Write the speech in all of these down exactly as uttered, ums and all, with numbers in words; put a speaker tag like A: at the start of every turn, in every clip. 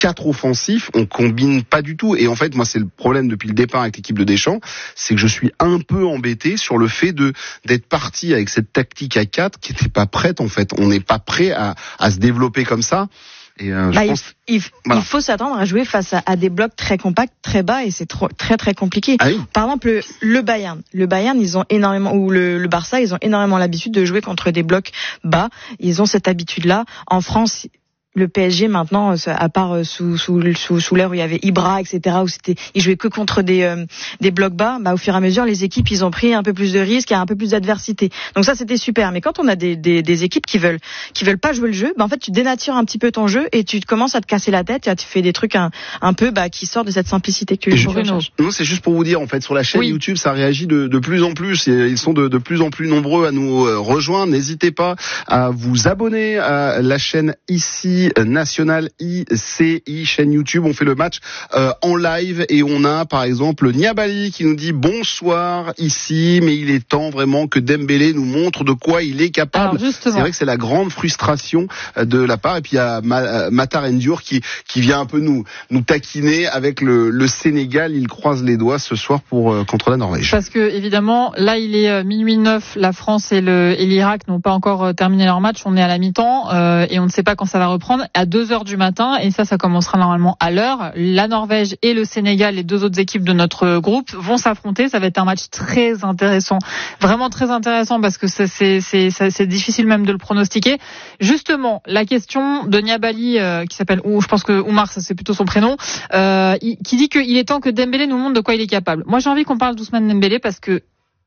A: quatre offensifs, on combine pas du tout. Et en fait, moi, c'est le problème depuis le départ avec l'équipe de Deschamps, c'est que je suis un peu embêté sur le fait de d'être parti avec cette tactique à quatre qui n'était pas prête, en fait. On n'est pas prêt à, à se développer comme ça. Et euh,
B: bah,
A: je pense...
B: il, il,
A: voilà.
B: il faut s'attendre à jouer face à, à des blocs très compacts, très bas, et c'est trop, très très compliqué.
A: Ah oui.
B: Par exemple, le, le Bayern, le Bayern, ils ont énormément, ou le, le Barça, ils ont énormément l'habitude de jouer contre des blocs bas. Ils ont cette habitude-là. En France, le P S G maintenant, à part sous sous sous, sous l'ère où il y avait Ibra, et cetera, où c'était, ils jouaient que contre des euh, des blocs bas. Bah, au fur et à mesure, les équipes, ils ont pris un peu plus de risques et un peu plus d'adversité. Donc ça, c'était super. Mais quand on a des des, des équipes qui veulent qui veulent pas jouer le jeu, bah en fait, tu dénatures un petit peu ton jeu et tu commences à te casser la tête et tu fais des trucs un un peu bah qui sortent de cette simplicité que tu recherches.
A: Non, c'est juste pour vous dire, en fait, sur la chaîne
B: oui.
A: YouTube, ça réagit de de plus en plus. Ils sont de de plus en plus nombreux à nous rejoindre. N'hésitez pas à vous abonner à la chaîne ici nationale. I C I, chaîne YouTube. On fait le match euh, en live et on a par exemple Niabali qui nous dit bonsoir ici, mais il est temps vraiment que Dembélé nous montre de quoi il est capable. C'est vrai que c'est la grande frustration de la part. Et puis il y a Matar Ndour qui qui vient un peu nous nous taquiner avec le, le Sénégal. Il croise les doigts ce soir pour euh, contre la Norvège.
C: Parce que évidemment là il est euh, minuit neuf, la France et le et l'Irak n'ont pas encore euh, terminé leur match. On est à la mi-temps euh, et on ne sait pas quand ça va reprendre. À deux heures du matin, et ça, ça commencera normalement à l'heure. La Norvège et le Sénégal, les deux autres équipes de notre groupe, vont s'affronter. Ça va être un match très intéressant, vraiment très intéressant parce que c'est, c'est, c'est, c'est difficile même de le pronostiquer. Justement, la question de Niabali, euh, qui s'appelle, ou je pense que Oumar, ça c'est plutôt son prénom, euh, qui dit qu'il est temps que Dembélé nous montre de quoi il est capable. Moi, j'ai envie qu'on parle d'Ousmane Dembélé parce que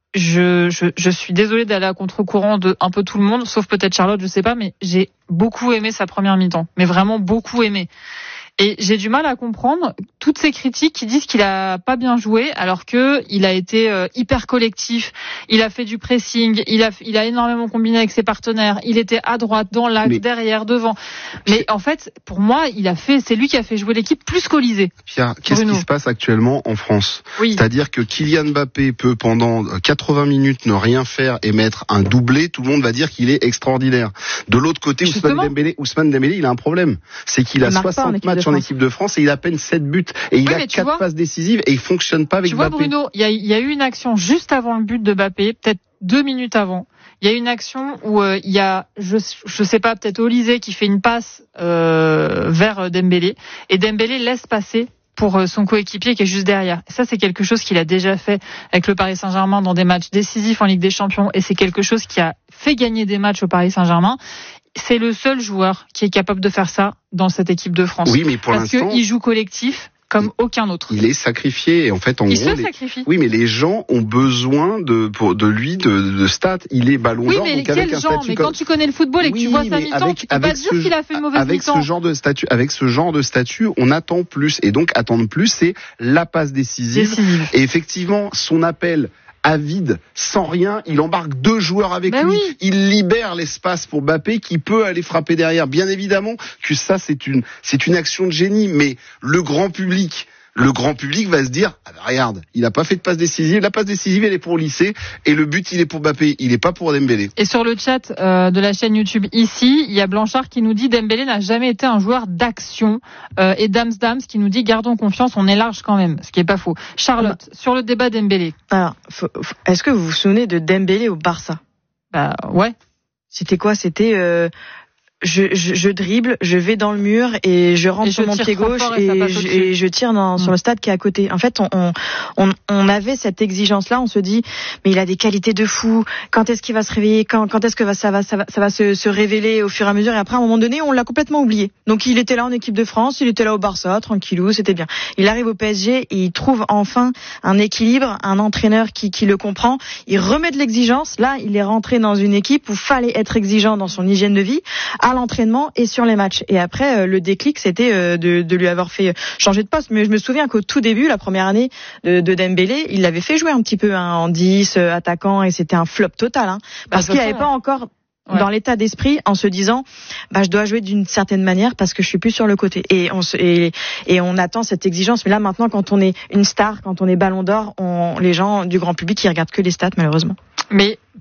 C: Je, je, je suis désolée d'aller à contre-courant de un peu tout le monde, sauf peut-être Charlotte, je sais pas, mais j'ai beaucoup aimé sa première mi-temps, mais vraiment beaucoup aimé. Et j'ai du mal à comprendre toutes ces critiques qui disent qu'il a pas bien joué, alors que il a été euh, hyper collectif, il a fait du pressing, il a, il a énormément combiné avec ses partenaires, il était à droite, dans l'axe, mais... derrière, devant. Mais en fait, pour moi, il a fait, c'est lui qui a fait jouer l'équipe plus qu'Olysée.
A: Pierre, qu'est-ce Bruno. qui se passe actuellement en France ?
C: Oui.
A: C'est-à-dire que Kylian Mbappé peut pendant quatre-vingts minutes ne rien faire et mettre un doublé, tout le monde va dire qu'il est extraordinaire. De l'autre côté, Ousmane Dembélé, Ousmane Dembélé, il a un problème. C'est qu'il a soixante matchs en équipe de France et il a à peine sept buts et il oui, a quatre passes décisives et il fonctionne pas avec
C: tu
A: Mbappé.
C: Tu vois Bruno, il y a, il y a eu une action juste avant le but de Mbappé, peut-être deux minutes avant. Il y a une action où euh, il y a, je je sais pas, peut-être Olysée qui fait une passe euh, vers Dembélé et Dembélé laisse passer pour son coéquipier qui est juste derrière. Et ça, c'est quelque chose qu'il a déjà fait avec le Paris Saint-Germain dans des matchs décisifs en Ligue des Champions et c'est quelque chose qui a fait gagner des matchs au Paris Saint-Germain. C'est le seul joueur qui est capable de faire ça dans cette équipe de France.
A: Oui, mais pour
C: Parce
A: l'instant,
C: qu'il joue collectif comme aucun autre.
A: Il est sacrifié et en fait, en
C: il
A: gros,
C: se
A: les...
C: sacrifie.
A: Oui, mais les gens ont besoin de pour de lui de, de stats. Il est ballon
C: oui,
A: d'or.
C: Oui, mais
A: donc
C: quel
A: avec un
C: genre Mais
A: comme...
C: quand tu connais le football et que
A: oui,
C: tu vois sa mi-temps, tu peux pas dire qu'il a fait une mauvaise
A: avec
C: mi-temps.
A: Avec ce genre de statut, avec ce genre de statut, on attend plus et donc attendre plus, c'est la passe décisive.
C: décisive.
A: Et effectivement, son appel à vide, sans rien, il embarque deux joueurs avec
C: ben
A: lui.
C: Oui.
A: Il libère l'espace pour Mbappé qui peut aller frapper derrière. Bien évidemment que ça, c'est une, c'est une action de génie, mais le grand public, le grand public va se dire, ah bah regarde, il a pas fait de passe décisive, la passe décisive elle est pour Lycée et le but il est pour Mbappé, il est pas pour Dembélé.
C: Et sur le chat euh, de la chaîne YouTube ici, il y a Blanchard qui nous dit Dembélé n'a jamais été un joueur d'action euh, et Dams Dams qui nous dit gardons confiance, on est large quand même, ce qui est pas faux. Charlotte, ah bah. sur le débat Dembélé.
B: Alors, faut, faut, est-ce que vous vous souvenez de Dembélé au Barça ?
C: Bah ouais.
B: C'était quoi ? C'était euh, Je, je, je dribble, je vais dans le mur et je rentre et sur je mon pied gauche et, et, je, et je tire dans, mmh. sur le stade qui est à côté. En fait, on, on, on avait cette exigence-là. On se dit, mais il a des qualités de fou. Quand est-ce qu'il va se réveiller ? Quand, quand est-ce que ça va, ça va, ça va se, se révéler au fur et à mesure ? Et après, à un moment donné, on l'a complètement oublié. Donc, il était là en équipe de France, il était là au Barça, tranquillou, c'était bien. Il arrive au P S G et il trouve enfin un équilibre, un entraîneur qui, qui le comprend. Il remet de l'exigence. Là, il est rentré dans une équipe où fallait être exigeant dans son hygiène de vie. À l'entraînement et sur les matchs. Et après, euh, le déclic, c'était euh, de, de lui avoir fait changer de poste. Mais je me souviens qu'au tout début, la première année de, de Dembélé, il l'avait fait jouer un petit peu hein, en dix, euh, attaquant, et c'était un flop total. Hein, parce bah, qu'il n'avait pas encore ouais. dans l'état d'esprit en se disant bah je dois jouer d'une certaine manière parce que je suis plus sur le côté. Et on se, et, et on attend cette exigence. Mais là, maintenant, quand on est une star, quand on est Ballon d'Or, on, les gens du grand public, ils regardent que les stats, malheureusement.
C: Mais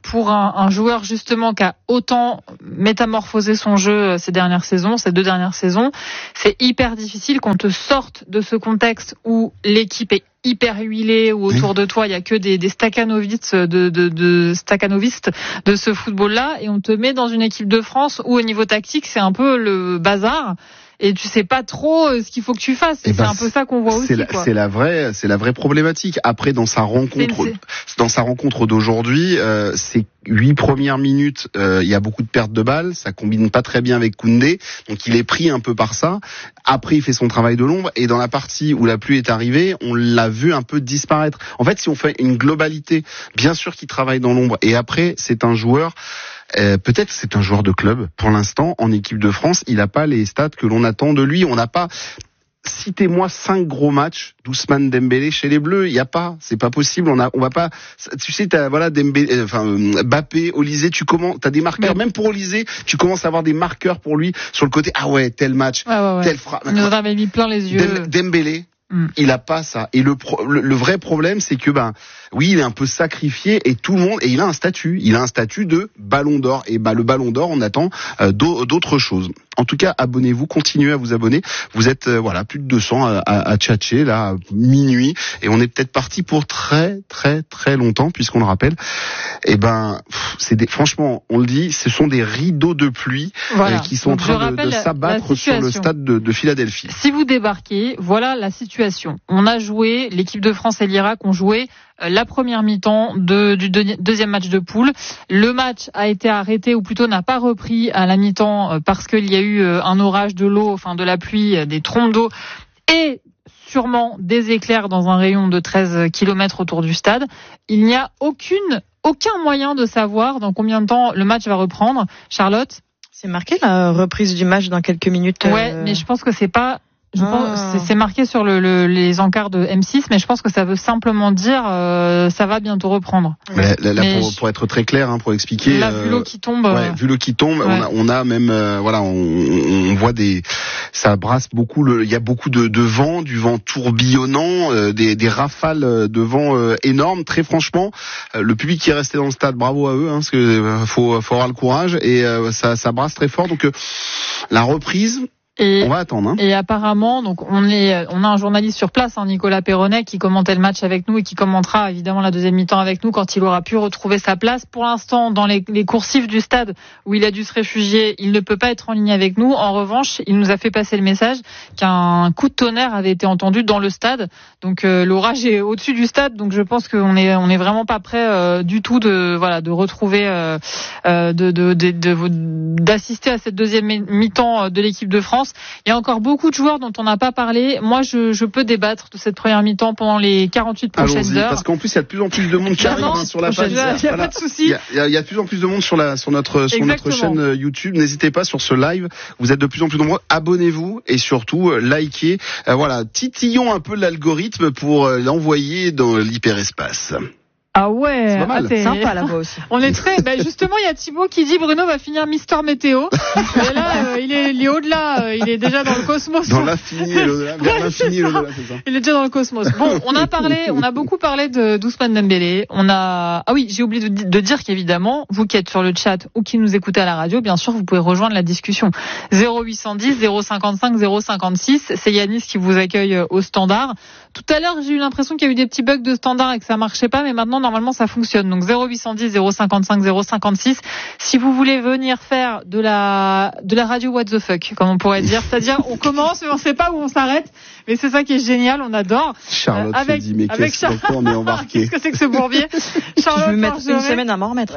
C: pour un, un joueur justement qui a autant métamorphosé son jeu ces dernières saisons, ces deux dernières saisons, c'est hyper difficile qu'on te sorte de ce contexte où l'équipe est hyper huilée, où autour de toi il y a que des, des staccanovistes de, de, de staccanovistes de ce football-là, et on te met dans une équipe de France où au niveau tactique c'est un peu le bazar. Et tu sais pas trop ce qu'il faut que tu fasses. Et c'est ben, un peu ça qu'on voit aussi.
A: C'est la,
C: quoi.
A: c'est la vraie, c'est la vraie problématique. Après, dans sa rencontre, c'est, c'est... dans sa rencontre d'aujourd'hui, euh, ces huit premières minutes, euh, il y a beaucoup de pertes de balles. Ça combine pas très bien avec Koundé, donc il est pris un peu par ça. Après, il fait son travail de l'ombre. Et dans la partie où la pluie est arrivée, on l'a vu un peu disparaître. En fait, si on fait une globalité, bien sûr qu'il travaille dans l'ombre. Et après, c'est un joueur. Euh, peut-être que c'est un joueur de club. Pour l'instant, en équipe de France, il n'a pas les stats que l'on attend de lui. On n'a pas... Citez-moi cinq gros matchs d'Ousmane Dembélé chez les Bleus. Il y a pas, c'est pas possible. On a, on va pas. Tu sais, t'as voilà Dembélé, enfin Mbappé, Olysée. Tu commences, t'as des marqueurs. Même pour Olysée, tu commences à avoir des marqueurs pour lui sur le côté. Ah ouais, tel match,
C: ouais, ouais, ouais.
A: tel frappe.
C: Il nous en avait mis plein les yeux.
A: Dem- Dembélé. Mm. Il a pas ça. Et le, pro, le, le vrai problème, c'est que ben oui, il est un peu sacrifié et tout le monde et il a un statut. Il a un statut de Ballon d'Or et bah le Ballon d'Or, on attend euh, d'autres choses. En tout cas, abonnez-vous, continuez à vous abonner. Vous êtes euh, voilà plus de deux cents à, à, à tchatcher là à minuit et on est peut-être parti pour très très très longtemps puisqu'on le rappelle. Et ben pff, c'est des, franchement, on le dit, ce sont des rideaux de pluie voilà. euh, qui sont Donc, en train de, de s'abattre sur le stade de, de Philadelphie.
C: Si vous débarquez, voilà la situation. On a joué, l'équipe de France et l'Irak ont joué la première mi-temps de, du deux, deuxième match de poule. Le match a été arrêté, ou plutôt n'a pas repris à la mi-temps parce qu'il y a eu un orage de l'eau, enfin de la pluie, des trompes d'eau et sûrement des éclairs dans un rayon de treize kilomètres autour du stade. Il n'y a aucune, aucun moyen de savoir dans combien de temps le match va reprendre. Charlotte ?
B: C'est marqué la reprise du match dans quelques minutes.
C: Ouais, euh... mais je pense que c'est pas... Je pense, c'est, c'est marqué sur le, le, les encarts de M six, mais je pense que ça veut simplement dire euh, ça va bientôt reprendre.
A: Mais là, là pour, pour être très clair, hein, pour expliquer.
C: Là, vu l'eau qui tombe.
A: Ouais, vu l'eau qui tombe, ouais. on, a, on a même, euh, voilà, on, on voit des, ça brasse beaucoup. Le, il y a beaucoup de, de vent, du vent tourbillonnant, euh, des, des rafales de vent euh, énormes. Très franchement, euh, le public qui est resté dans le stade, bravo à eux, hein, parce que euh, faut, faut avoir le courage et euh, ça, ça brasse très fort. Donc euh, la reprise. Et, on va attendre. Hein.
C: Et apparemment, donc on est, on a un journaliste sur place, hein, Nicolas Perronnet, qui commentait le match avec nous et qui commentera évidemment la deuxième mi-temps avec nous quand il aura pu retrouver sa place. Pour l'instant, dans les, les coursives du stade où il a dû se réfugier, il ne peut pas être en ligne avec nous. En revanche, il nous a fait passer le message qu'un coup de tonnerre avait été entendu dans le stade. Donc euh, l'orage est au-dessus du stade, donc je pense qu'on est, on est vraiment pas prêt euh, du tout de, voilà, de retrouver, euh, euh, de, de, de, de, d'assister à cette deuxième mi-temps de l'équipe de France. Il y a encore beaucoup de joueurs dont on n'a pas parlé. Moi, je, je peux débattre de cette première mi-temps pendant les quarante-huit prochaines
A: Allons-y,
C: heures.
A: Parce qu'en plus, il y a de plus en plus de monde qui arrive hein, sur la page.
C: Il n'y a,
A: voilà.
C: pas de souci.
A: Il y, a, il y a de plus en plus de monde sur la sur notre sur notre chaîne YouTube. N'hésitez pas sur ce live. Vous êtes de plus en plus nombreux. Abonnez-vous et surtout euh, likez. Euh, voilà, titillons un peu l'algorithme pour euh, l'envoyer dans l'hyperespace.
C: Ah ouais,
A: c'est pas mal.
B: Ah, c'est sympa là-bas aussi.
C: On est très, ben justement, il y a Thibaut qui dit Bruno va finir Mister Météo. Et là, euh, il, est, il est au-delà, euh, il est déjà dans le cosmos.
A: Dans l'infini et l'au-delà, vers l'infini et l'au-delà, c'est ça.
C: Il est déjà dans le cosmos. Bon, on a parlé, on a beaucoup parlé de d'Ousmane Dembélé. On a, ah oui, j'ai oublié de, de dire qu'évidemment, vous qui êtes sur le chat ou qui nous écoutez à la radio, bien sûr, vous pouvez rejoindre la discussion. zéro huit cent dix, zéro cinquante-cinq, zéro cinquante-six. C'est Yanis qui vous accueille au standard. Tout à l'heure, j'ai eu l'impression qu'il y a eu des petits bugs de standard et que ça marchait pas, mais maintenant, normalement, ça fonctionne. Donc zéro huit cent dix, zéro cinquante-cinq, zéro cinquante-six. Si vous voulez venir faire de la de la radio what the fuck, comme on pourrait dire, c'est-à-dire on commence mais on sait pas où on s'arrête, mais c'est ça qui est génial, on adore.
A: Charlotte euh, avec, se dit mais qu'est-ce Char... qu'on est embarqué.
C: Qu'est-ce que c'est que ce bourbier? Charlotte,
B: je vais mettre une semaine à m'en remettre.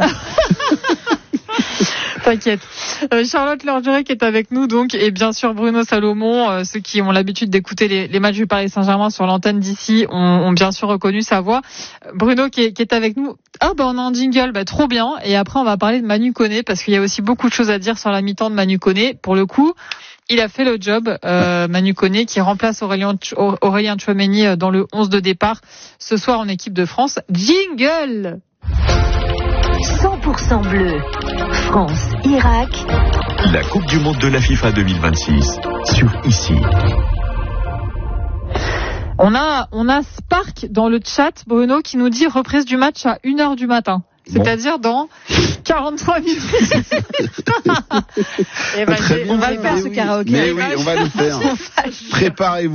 C: T'inquiète. Euh, Charlotte Lorgeret qui est avec nous donc, et bien sûr Bruno Salomon. Euh, ceux qui ont l'habitude d'écouter les, les matchs du Paris Saint-Germain sur l'antenne d'ici ont, ont bien sûr reconnu sa voix. Euh, Bruno qui est, qui est avec nous. Ah bah on a un jingle, bah trop bien. Et après on va parler de Manu Koné parce qu'il y a aussi beaucoup de choses à dire sur la mi-temps de Manu Koné. Pour le coup, il a fait le job, euh, Manu Koné, qui remplace Aurélien, Aurélien Tchouameni dans le onze de départ ce soir en équipe de France. Jingle.
D: cent pour cent bleu. France, Irak.
E: La Coupe du Monde de la FIFA deux mille vingt-six sur ici.
C: On a, on a Spark dans le chat, Bruno, qui nous dit reprise du match à une heure du matin. C'est-à-dire dans quarante-trois minutes.
B: Et ben, on va le faire, ce karaoké.
A: Mais oui, on va le faire. Préparez-vous.